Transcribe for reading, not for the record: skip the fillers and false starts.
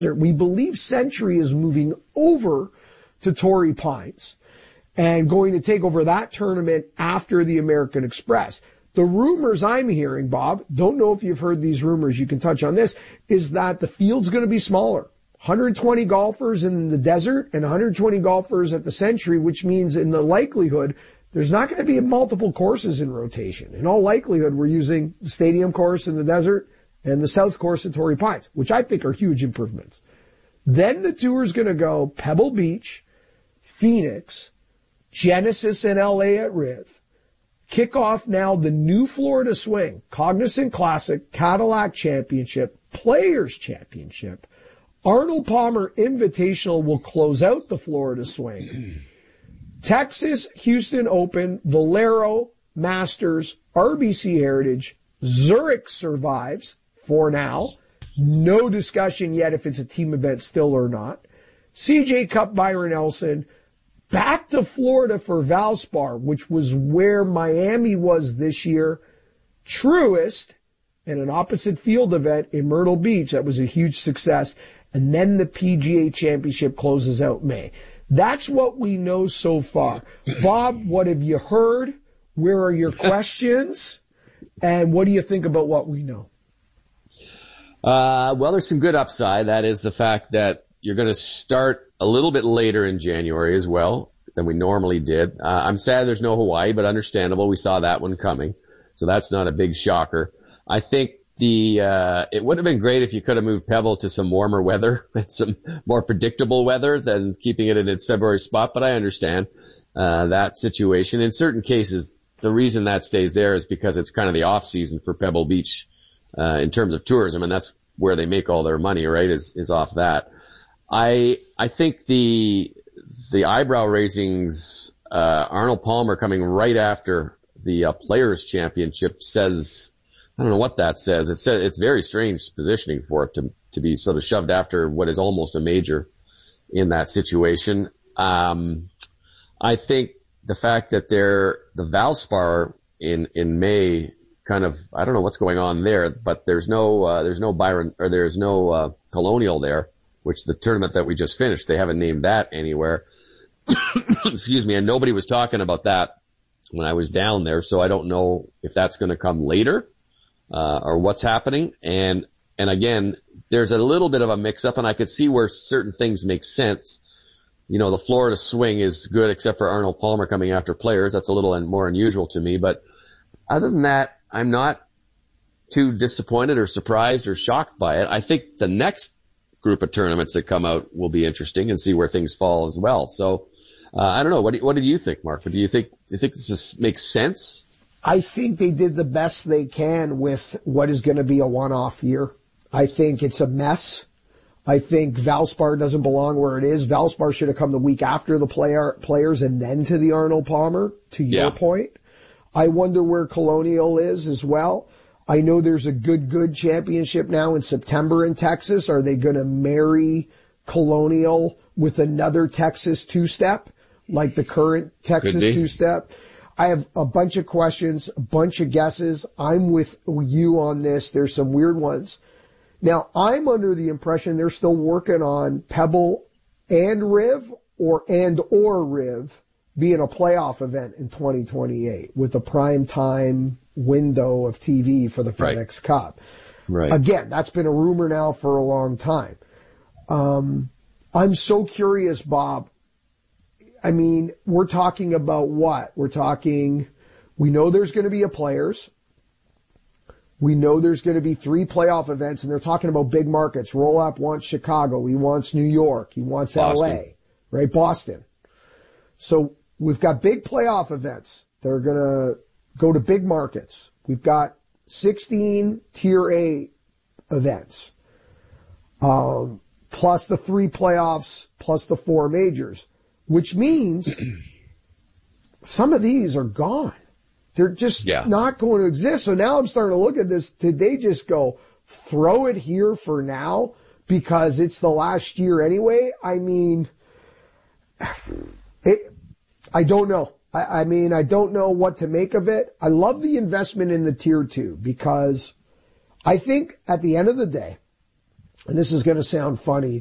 We believe Century is moving over to Torrey Pines and going to take over that tournament after the American Express. The rumors I'm hearing, Bob, don't know if you've heard these rumors, you can touch on this, is that the field's going to be smaller. 120 golfers in the desert and 120 golfers at the Century, which means in the likelihood there's not going to be multiple courses in rotation. In all likelihood, we're using the stadium course in the desert and the South course at Torrey Pines, which I think are huge improvements. Then the tour's going to go Pebble Beach, Phoenix, Genesis and LA at Riv. Kick off now the new Florida Swing, Cognizant Classic, Cadillac Championship, Players Championship. Arnold Palmer Invitational will close out the Florida Swing. Texas, Houston Open, Valero, Masters, RBC Heritage, Zurich survives for now. No discussion yet if it's a team event still or not. CJ Cup, Byron Nelson. Back to Florida for Valspar, which was where Miami was this year. Truist and an opposite field event in Myrtle Beach. That was a huge success. And then the PGA Championship closes out May. That's what we know so far. Bob, what have you heard? Where are your questions? And what do you think about what we know? Well, there's some good upside. That is the fact that you're going to start a little bit later in January as well than we normally did. I'm sad there's no Hawaii, but understandable. We saw that one coming. So that's not a big shocker. I think it would have been great if you could have moved Pebble to some warmer weather and some more predictable weather than keeping it in its February spot, but I understand, that situation. In certain cases, the reason that stays there is because it's kind of the off season for Pebble Beach, in terms of tourism, and that's where they make all their money, right, is off that. I think the eyebrow raisings, Arnold Palmer coming right after the Players Championship says, I don't know what that says. It says it's very strange positioning for it to be sort of shoved after what is almost a major in that situation. I think the fact that the Valspar in May kind of, I don't know what's going on there, but there's no Byron, or there's no Colonial there, which the tournament that we just finished, they haven't named that anywhere. Excuse me, and nobody was talking about that when I was down there, so I don't know if that's going to come later, or what's happening. And again, there's a little bit of a mix-up, and I could see where certain things make sense. You know, the Florida Swing is good except for Arnold Palmer coming after Players. That's a little more unusual to me, but other than that, I'm not too disappointed or surprised or shocked by it. I think the next group of tournaments that come out will be interesting and see where things fall as well. So, I don't know. What did you think, Mark? Do you think this makes sense? I think they did the best they can with what is going to be a one-off year. I think it's a mess. I think Valspar doesn't belong where it is. Valspar should have come the week after the Players and then to the Arnold Palmer, to your point. I wonder where Colonial is as well. I know there's a good championship now in September in Texas. Are they going to marry Colonial with another Texas two-step, like the current Texas two-step? I have a bunch of questions, a bunch of guesses. I'm with you on this. There's some weird ones. Now, I'm under the impression they're still working on Pebble and Riv or Riv being a playoff event in 2028 with a prime time window of TV for the FedEx Cup. Right. Again, that's been a rumor now for a long time. I'm so curious, Bob. I mean, we're talking about what? We know there's going to be a Players. We know there's going to be 3 playoff events, and they're talking about big markets. Roll-Up wants Chicago. He wants New York. He wants Boston. LA, right? Boston. So we've got big playoff events that are going to go to big markets. We've got 16 Tier A events, plus the 3 playoffs, plus the 4 majors, which means some of these are gone. They're just not going to exist. So now I'm starting to look at this. Did they just go throw it here for now because it's the last year anyway? I mean, I don't know. I mean, I don't know what to make of it. I love the investment in the Tier 2 because I think at the end of the day, and this is going to sound funny,